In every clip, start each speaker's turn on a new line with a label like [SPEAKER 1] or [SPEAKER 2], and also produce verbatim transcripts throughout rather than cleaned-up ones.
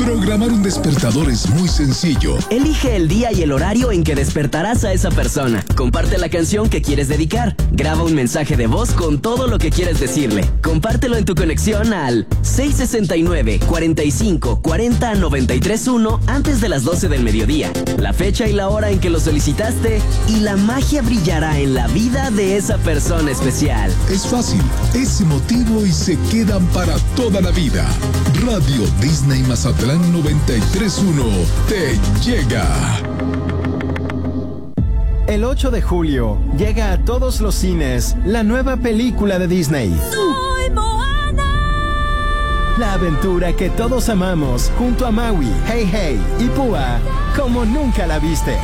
[SPEAKER 1] Programar un despertador es muy sencillo.
[SPEAKER 2] Elige el día y el horario en que despertarás a esa persona. Comparte la canción que quieres dedicar. Graba un mensaje de voz con todo lo que quieres decirle. Compártelo en tu conexión al seis sesenta y nueve, cuarenta y cinco, cuarenta, noventa y tres uno antes de las doce del mediodía. La fecha y la hora en que lo solicitaste y la magia brillará en la vida de esa persona especial.
[SPEAKER 1] Es fácil, es emotivo y se quedan para toda la vida. Radio Disney Mazatlán noventa y tres punto uno te llega.
[SPEAKER 3] El ocho de julio llega a todos los cines la nueva película de Disney.
[SPEAKER 4] ¡Soy Moana!
[SPEAKER 3] La aventura que todos amamos junto a Maui, Hey Hey y Púa como nunca la viste.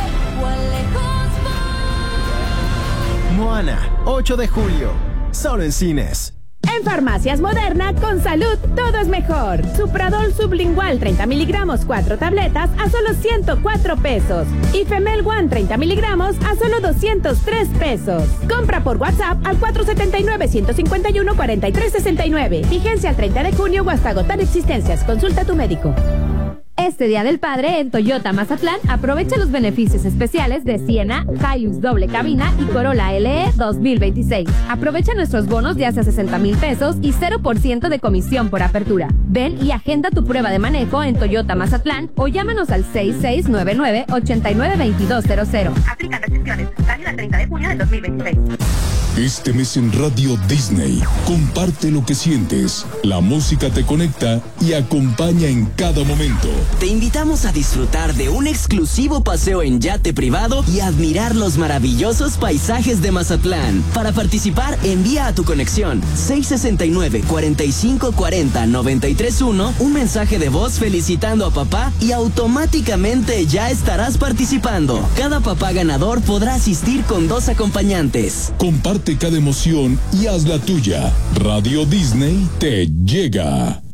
[SPEAKER 3] Moana, ocho de julio, solo en cines.
[SPEAKER 5] En Farmacias Moderna, con salud, todo es mejor. Supradol sublingual treinta miligramos, cuatro tabletas a solo ciento cuatro pesos. Y Femel One treinta miligramos a solo doscientos tres pesos. Compra por WhatsApp al cuatro siete nueve, uno cinco uno, cuatro tres seis nueve. Vigencia al treinta de junio o hasta agotar existencias. Consulta a tu médico.
[SPEAKER 6] Este Día del Padre en Toyota Mazatlán aprovecha los beneficios especiales de Siena, Hilux doble cabina y Corolla L E dos mil veintiséis. Aprovecha nuestros bonos de hasta sesenta mil pesos y cero por ciento de comisión por apertura. Ven y agenda tu prueba de manejo en Toyota Mazatlán o llámanos al seis seis nueve nueve, ocho nueve dos dos cero cero.
[SPEAKER 5] Aplican restricciones. Válido al treinta de junio del dos mil veintiséis.
[SPEAKER 1] Este mes en Radio Disney, comparte lo que sientes. La música te conecta y acompaña en cada momento.
[SPEAKER 2] Te invitamos a disfrutar de un exclusivo paseo en yate privado y admirar los maravillosos paisajes de Mazatlán. Para participar, envía a tu conexión seis sesenta y nueve, cuarenta y cinco, cuarenta, noventa y tres uno un mensaje de voz felicitando a papá y automáticamente ya estarás participando. Cada papá ganador podrá asistir con dos acompañantes.
[SPEAKER 1] Comparte cada emoción y haz la tuya. Radio Disney te llega.